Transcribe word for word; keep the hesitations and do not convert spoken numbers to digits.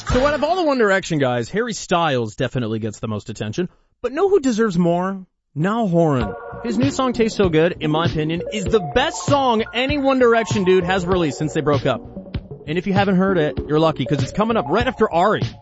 So out of all the One Direction guys, Harry Styles definitely gets the most attention. But know who deserves more? Niall Horan. His new song, Tastes So Good, in my opinion, is the best song any One Direction dude has released since they broke up. And if you haven't heard it, you're lucky, because it's coming up right after Ari.